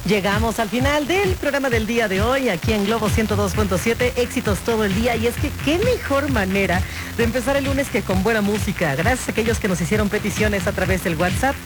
Llegamos al final del programa del día de hoy, aquí en Globo 102.7, éxitos todo el día. Y es que qué mejor manera de empezar el lunes que con buena música. Gracias a aquellos que nos hicieron peticiones a través del WhatsApp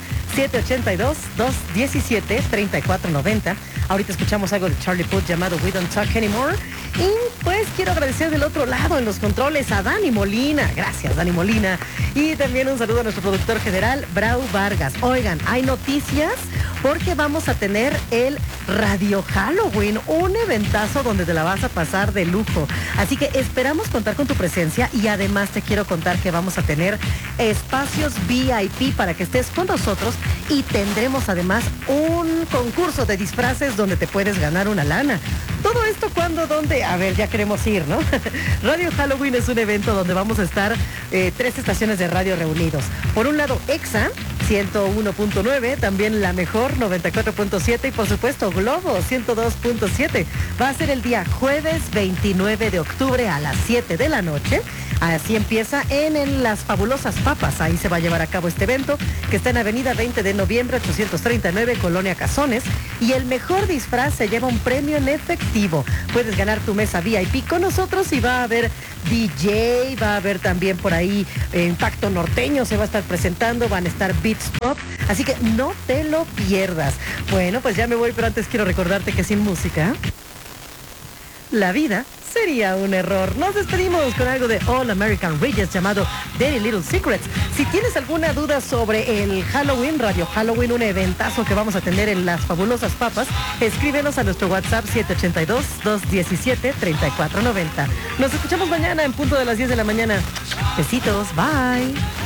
782-217-3490. Ahorita escuchamos algo de Charlie Puth llamado We Don't Talk Anymore. Y pues quiero agradecer del otro lado en los controles a Dani Molina. Gracias, Dani Molina. Y también un saludo a nuestro productor general, Brau Vargas. Oigan, hay noticias porque vamos a tener el Radio Halloween, un eventazo donde te la vas a pasar de lujo. Así que esperamos contar con tu presencia y además te quiero contar que vamos a tener espacios VIP para que estés con nosotros y tendremos además un concurso de disfraces donde te puedes ganar una lana. Todo esto, ¿cuándo? ¿Dónde? A ver, ya queremos ir, ¿no? Radio Halloween es un evento donde vamos a estar 3 estaciones de radio reunidos. Por un lado, EXA 101.9, también La Mejor 94.7 y por supuesto Globo 102.7. Va a ser el día jueves 29 de octubre a las 7 de la noche. Así empieza en Las Fabulosas Papas. Ahí se va a llevar a cabo este evento que está en Avenida 20 de Noviembre 839, Colonia Cazones. Y el mejor disfraz se lleva un premio en efectivo. Puedes ganar tu mesa VIP con nosotros y va a haber DJ, va a haber también por ahí Impacto Norteño, se va a estar presentando, van a estar Beats Pop. Así que no te lo pierdas. Bueno, pues ya me voy, pero antes quiero recordarte que sin música la vida sería un error. Nos despedimos con algo de All American Reyes llamado Dirty Little Secrets. Si tienes alguna duda sobre el Halloween, Radio Halloween, un eventazo que vamos a tener en Las Fabulosas Papas, escríbenos a nuestro WhatsApp 782-217-3490. Nos escuchamos mañana en punto de las 10 de la mañana. Besitos, bye.